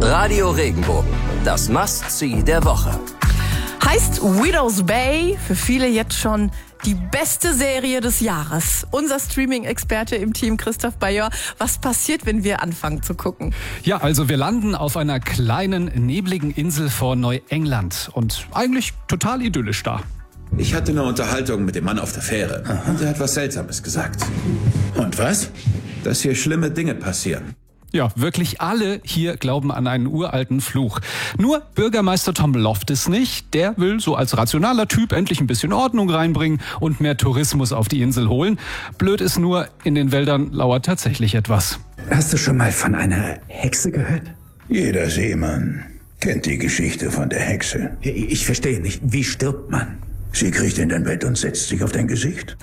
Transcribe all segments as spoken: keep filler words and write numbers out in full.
Radio Regenbogen, das Must-See der Woche. Heißt Widow's Bay, für viele jetzt schon die beste Serie des Jahres. Unser Streaming-Experte im Team, Christoph Bayer. Was passiert, wenn wir anfangen zu gucken? Ja, also wir landen auf einer kleinen, nebligen Insel vor Neuengland. Und eigentlich total idyllisch da. Ich hatte eine Unterhaltung mit dem Mann auf der Fähre. Und er hat was Seltsames gesagt. Und was? Dass hier schlimme Dinge passieren. Ja, wirklich alle hier glauben an einen uralten Fluch. Nur Bürgermeister Tom Loftus nicht. Der will so als rationaler Typ endlich ein bisschen Ordnung reinbringen und mehr Tourismus auf die Insel holen. Blöd ist nur, in den Wäldern lauert tatsächlich etwas. Hast du schon mal von einer Hexe gehört? Jeder Seemann kennt die Geschichte von der Hexe. Ich verstehe nicht. Wie stirbt man? Sie kriecht in dein Bett und setzt sich auf dein Gesicht.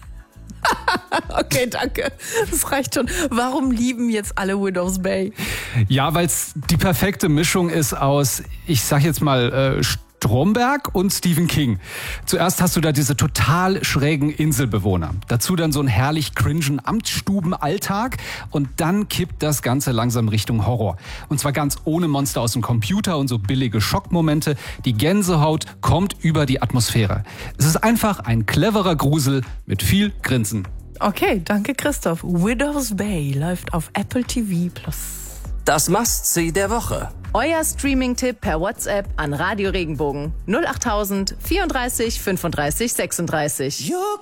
Okay, danke. Das reicht schon. Warum lieben jetzt alle Widow's Bay? Ja, weil es die perfekte Mischung ist aus, ich sag jetzt mal, äh, Stromberg und Stephen King. Zuerst hast du da diese total schrägen Inselbewohner. Dazu dann so einen herrlich cringen Amtsstubenalltag. Und dann kippt das Ganze langsam Richtung Horror. Und zwar ganz ohne Monster aus dem Computer und so billige Schockmomente. Die Gänsehaut kommt über die Atmosphäre. Es ist einfach ein cleverer Grusel mit viel Grinsen. Okay, danke Christoph. Widow's Bay läuft auf Apple T V Plus. Das Must-See der Woche. Euer Streaming-Tipp per WhatsApp an Radio Regenbogen null achttausend vierunddreißig fünfunddreißig sechsunddreißig.